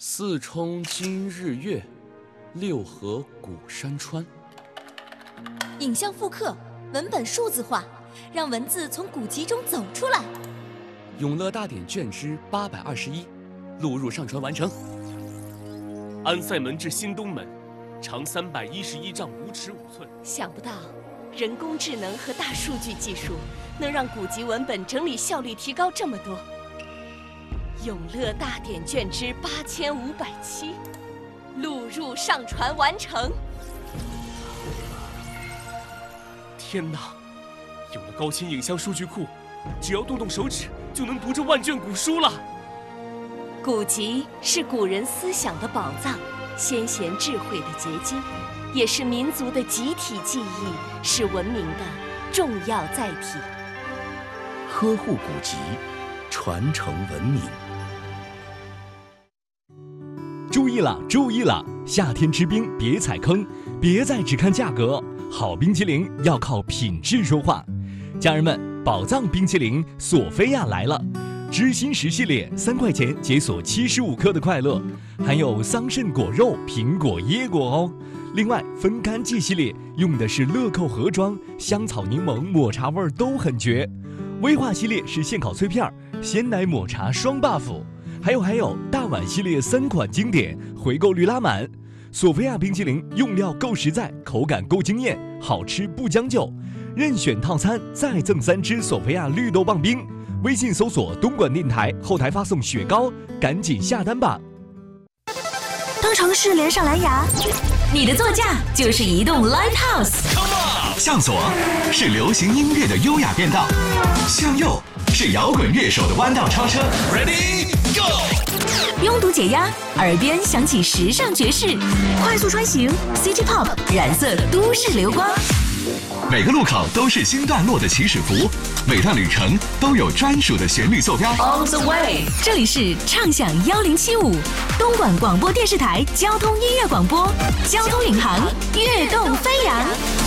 四冲今日月，六合古山川。 影像复刻，文本数字化，让文字从古籍中走出来。 永乐大典卷之821，录入上传完成。 安塞门至新东门，长311丈5尺5寸。 想不到，人工智能和大数据技术能让古籍文本整理效率提高这么多。永乐大典卷之8507，录入上传完成。 天哪！有了高清影像数据库，只要动动手指就能读这万卷古书了。 古籍是古人思想的宝藏，先贤智慧的结晶，也是民族的集体记忆，是文明的重要载体。 呵护古籍，传承文明。 注意了，注意了！夏天吃冰别踩坑，别再只看价格，好冰淇淋要靠品质说话。家人们，宝藏冰淇淋索菲亚来了！知心10系列3块钱解锁75克的快乐，还有桑葚果肉、苹果、椰果哦。另外，分干季系列用的是乐扣盒装，香草、柠檬、抹茶味都很绝。威化系列是现烤脆片，鲜奶抹茶双 buff。还有，大碗系列3款经典，回购率拉满。索菲亚冰淇淋用料够实在，口感够惊艳，好吃不将就。任选套餐再赠3支索菲亚绿豆棒冰。微信搜索东莞电台，后台发送雪糕，赶紧下单吧。 当城市连上蓝牙，你的座驾就是移动 Live House。 向左是流行音乐的优雅变道，向右是摇滚乐手的弯道超车。Ready go！ 拥堵解压，耳边响起时尚爵士，快速穿行 City Pop， 染色都市流光。 每个路口都是新段落的起始符，每段旅程都有专属的旋律坐标。 On the way， 这里是畅享1075，东莞广播电视台交通音乐广播，交通领航，跃动飞扬。